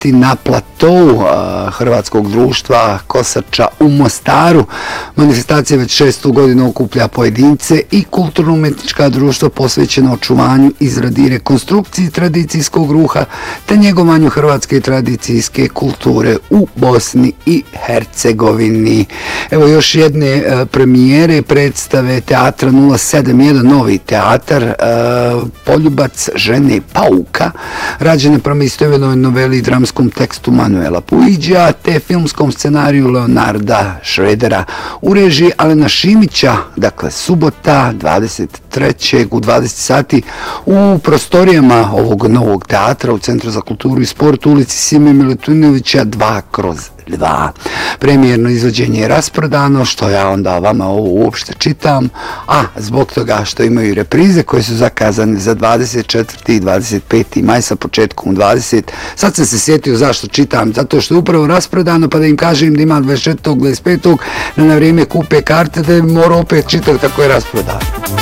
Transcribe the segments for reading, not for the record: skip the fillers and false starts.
na platou Hrvatskog društva Kosača u Mostaru. Manifestacija već 6. godinu okuplja pojedince i kulturno-umetnička društva posvećena očuvanju, izradi i rekonstrukciji tradicijskog ruha te njegovanju hrvatske tradicijske kulture u Bosni i Hercegovini. Evo još jedne premijere predstave Teatra 071, novi teatar, Poljubac žene pauka, rađene prema istoimenoj noveli i dramskom tekstu Manuela Puiđa te filmskom scenariju Leonarda Šredera u režiji Alena Šimića, dakle subota 23. u 20 sati u prostorijama ovog novog teatra u Centru za kulturu i sport u ulici Sime Milutinovića 2/2. Premijerno izvođenje je rasprodano, što ja onda vama ovo uopšte čitam, a zbog toga što imaju reprize koje su zakazane za 24. i 25. maj sa početkom 20. Sad sam se sjetio zašto čitam, zato što je upravo rasprodano, pa da im kažem da ima 24. 25. da na vrijeme kupe karte, da im mora opet čitati tako je rasprodano.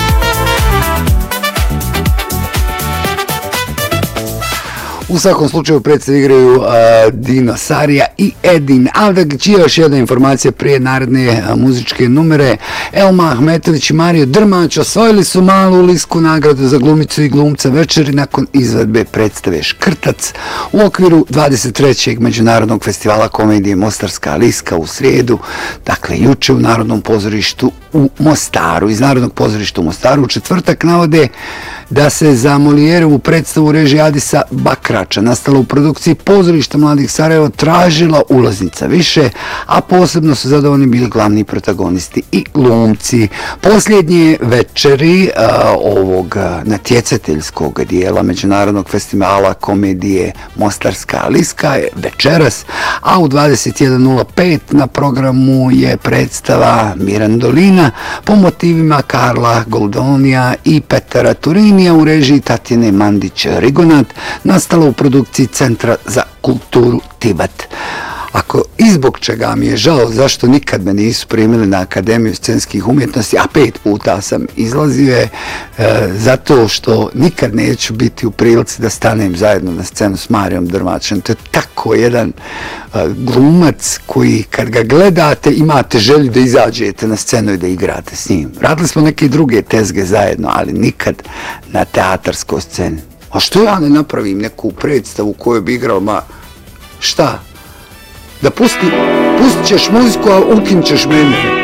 U svakom slučaju predstav igraju Dino Sarija i Edin Avdag. Čija još jedna informacija prije naredne muzičke numere. Elma Ahmetović i Mario Drmać osvojili su malu lisku nagradu za glumicu i glumca večeri nakon izvedbe predstave Škrtac u okviru 23. Međunarodnog festivala komedije Mostarska liska u srijedu, dakle juče u Narodnom pozorištu u Mostaru. Iz Narodnog pozorišta u Mostaru u četvrtak navode da se za Molijerovu predstavu režije Adisa Bakrača nastala u produkciji Pozorišta mladih Sarajeva tražila ulaznica više, a posebno su zadovoljni bili glavni protagonisti i glumci. Posljednje večeri ovog natjecateljskog dijela Međunarodnog festivala komedije Mostarska liska je večeras, a u 21:05 na programu je predstava Mirandolina po motivima Karla Goldonija i Petera Turinija u režiji Tatjane Mandić-Rigonat, nastala u produkciji Centra za kulturu Tibat. Ako izbog čega mi je žao zašto nikad me nisu primili na Akademiju scenskih umjetnosti, a 5 puta sam izlazio je zato što nikad neću biti u prilici da stanem zajedno na scenu s Marijom Drmačem. To je tako jedan glumac koji kad ga gledate imate želju da izađete na scenu i da igrate s njim. Radili smo neke druge tezge zajedno, ali nikad na teatarskoj sceni. A što ja ne napravim neku predstavu koju bi igrao, ma šta? Da pustit ćeš muziku, a ukinut ćeš mene.